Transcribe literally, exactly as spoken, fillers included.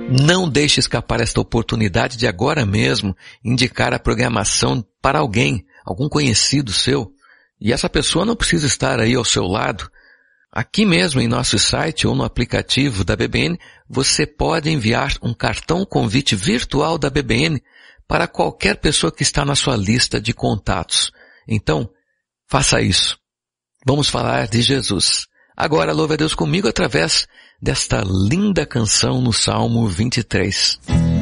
Não deixe escapar esta oportunidade de agora mesmo indicar a programação para alguém, algum conhecido seu. E essa pessoa não precisa estar aí ao seu lado. Aqui mesmo em nosso site ou no aplicativo da B B N, você pode enviar um cartão convite virtual da B B N para qualquer pessoa que está na sua lista de contatos. Então, faça isso. Vamos falar de Jesus. Agora, louve a Deus comigo através desta linda canção no Salmo vinte e três.